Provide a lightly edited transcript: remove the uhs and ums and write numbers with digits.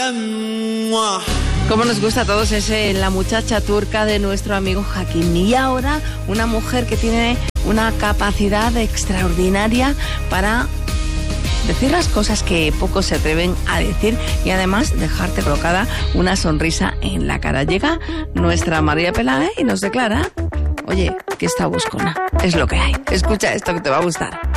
Como nos gusta a todos es La muchacha turca de nuestro amigo Hakim. Y ahora una mujer que tiene una capacidad extraordinaria para decir las cosas que pocos se atreven a decir y además dejarte colocada una sonrisa en la cara. Llega nuestra María Peláez y nos declara, oye, que está buscona. Es lo que hay. Escucha esto que te va a gustar.